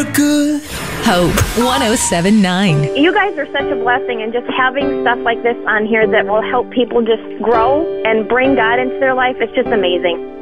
Good. Hope 107.9. You guys are such a blessing, and just having stuff like this on here that will help people just grow and bring God into their life, it's just amazing.